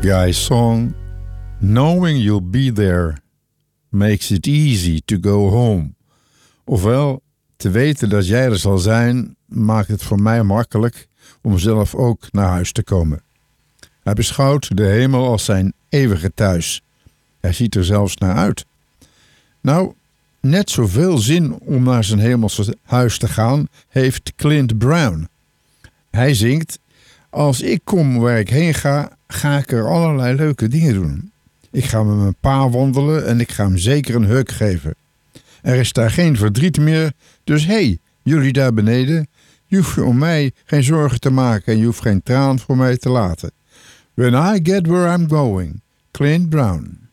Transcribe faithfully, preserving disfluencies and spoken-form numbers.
Guy's song Knowing You'll Be There Makes It Easy to Go Home. Ofwel, te weten dat jij er zal zijn maakt het voor mij makkelijk om zelf ook naar huis te komen. Hij beschouwt de hemel als zijn eeuwige thuis. Hij ziet er zelfs naar uit. Nou, net zoveel zin om naar zijn hemelse huis te gaan heeft Clint Brown. Hij zingt: als ik kom waar ik heen ga, ga ik er allerlei leuke dingen doen. Ik ga met mijn pa wandelen en ik ga hem zeker een hug geven. Er is daar geen verdriet meer, dus hé, hey, jullie daar beneden, je hoeft om mij geen zorgen te maken en je hoeft geen traan voor mij te laten. When I get where I'm going, Clint Brown.